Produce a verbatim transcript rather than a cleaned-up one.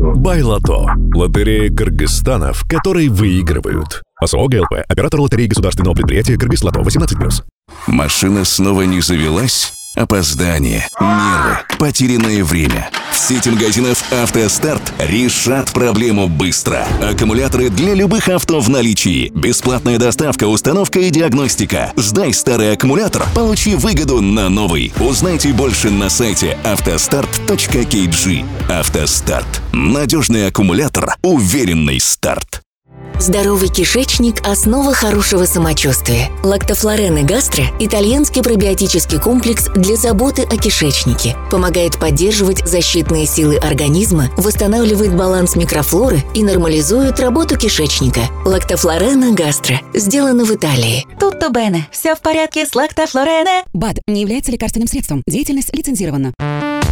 Байлото. Лотерея Кыргызстана, в которой выигрывают. АСО ГЛП. Оператор лотереи государственного предприятия Кыргызлото. восемнадцать плюс. Машина снова не завелась? Опоздание, нервы, потерянное время. В сети магазинов «АвтоСтарт» решат проблему быстро. Аккумуляторы для любых авто в наличии. Бесплатная доставка, установка и диагностика. Сдай старый аккумулятор, получи выгоду на новый. Узнайте больше на сайте автостарт точка кей джи. «АвтоСтарт». Надежный аккумулятор, уверенный старт. Здоровый кишечник – основа хорошего самочувствия. Лактофлорен и гастро – итальянский пробиотический комплекс для заботы о кишечнике. Помогает поддерживать защитные силы организма, восстанавливает баланс микрофлоры и нормализует работу кишечника. Лактофлорен и гастро. Сделано в Италии. Tutto bene. Все в порядке с лактофлорене. БАД не является лекарственным средством. Деятельность лицензирована.